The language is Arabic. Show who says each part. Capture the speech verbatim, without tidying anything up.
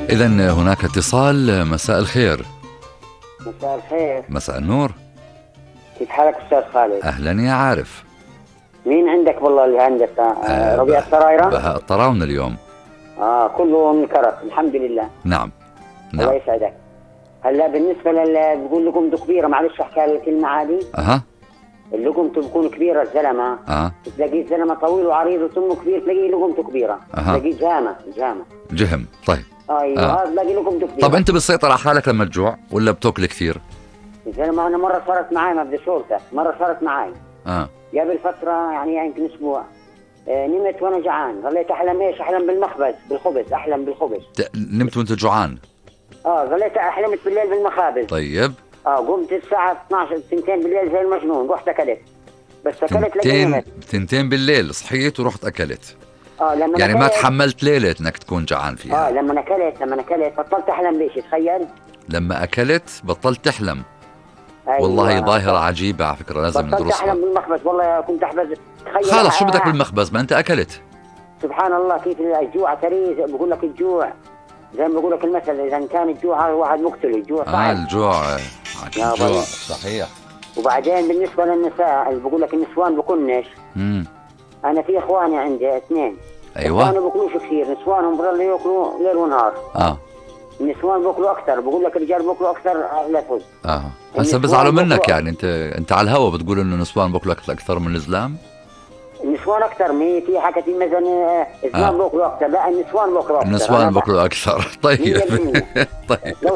Speaker 1: إذا هناك اتصال. مساء الخير.
Speaker 2: مساء الخير.
Speaker 1: مساء النور.
Speaker 2: كيف حالك أستاذ خالد؟
Speaker 1: أهلا يا عارف.
Speaker 2: مين عندك والله الهندسة؟ آه ربيع السرايرة؟
Speaker 1: بهاء الطراونة اليوم.
Speaker 2: آه كله من كرك الحمد لله.
Speaker 1: نعم نعم.
Speaker 2: الله يسعدك. هلا بالنسبة لل بقول لكم كبيرة، معلش أحكي الكلمة عادي.
Speaker 1: أها.
Speaker 2: اللقمة بتكون كبيرة الزلمة.
Speaker 1: أه.
Speaker 2: تلاقيه الزلمة طويل وعريض وسمه كبير، تلاقيه لقمته كبيرة.
Speaker 1: أها.
Speaker 2: تلاقيه جامة جامة.
Speaker 1: جهم. طيب.
Speaker 2: ايوه
Speaker 1: آه.
Speaker 2: تلاقي لقمته كبيرة.
Speaker 1: طب أنت بتسيطر على حالك لما تجوع ولا بتاكل كثير؟
Speaker 2: الزلمة أنا مرة صارت معي، ما بدي شورتك، مرة صارت معي.
Speaker 1: اه
Speaker 2: قبل فترة يعني يمكن أسبوع. آه نمت وأنا جعان، ظليت أحلم إيش؟ أحلم بالمخبز بالخبز، أحلم بالخبز.
Speaker 1: ت- نمت وأنت جوعان؟
Speaker 2: اه ظليت أحلمت بالليل بالمخابز.
Speaker 1: طيب.
Speaker 2: اه قمت الساعة اثنعش اثنتين بالليل زي المجنون، رحت أكلت. بس أكلت لقيت
Speaker 1: تنتين
Speaker 2: نمت.
Speaker 1: تنتين بالليل صحيت ورحت أكلت.
Speaker 2: اه لما
Speaker 1: يعني ما
Speaker 2: أكلت...
Speaker 1: تحملت ليلة إنك تكون جعان فيها.
Speaker 2: اه لما أكلت لما أكلت بطلت أحلم بإيش، تخيل.
Speaker 1: لما أكلت بطلت تحلم.
Speaker 2: أيوة.
Speaker 1: والله ظاهرة عجيبة على فكرة، لازم
Speaker 2: بطلت
Speaker 1: ندرسها.
Speaker 2: أحلم بالمخبز، والله كنت أحبز. تخيل.
Speaker 1: خلص شو بدك
Speaker 2: آه.
Speaker 1: بالمخبز ما أنت أكلت.
Speaker 2: سبحان الله كيف الجوع ترى، بقول لك الجوع زي ما بقول لك المثل، إذا كان الجوع هذا واحد مقتل، الجوع صعب.
Speaker 1: آه الجوع.
Speaker 2: يا
Speaker 1: الجوع
Speaker 2: بني.
Speaker 1: صحيح.
Speaker 2: وبعدين بالنسبة للنساء اللي بقول لك النسوان بكونش.
Speaker 1: امم
Speaker 2: أنا في إخواني عندي اثنين.
Speaker 1: أيوة.
Speaker 2: إخواني بياكلوش كثير، نسوانهم بضلوا ياكلوا ليل ونهار.
Speaker 1: آه
Speaker 2: النسوان بياكلوا أكثر، بقول لك الرجال بياكلوا أكثر لا تفوز.
Speaker 1: اه هسه
Speaker 2: النسوان
Speaker 1: بزعلوا منك
Speaker 2: بياكلوا-
Speaker 1: يعني. انت انت على الهوا بتقول انه النسوان باكلوا اكثر من الزلام.
Speaker 2: النسوان أكثر، مي في حكت مثلا الزلام
Speaker 1: آه.
Speaker 2: بياكلوا أكثر، لا النسوان بياكلوا أكثر.
Speaker 1: النسوان
Speaker 2: أنا
Speaker 1: باكلوا اكثر. طيب.
Speaker 2: مية بالمية.
Speaker 1: طيب.
Speaker 2: لو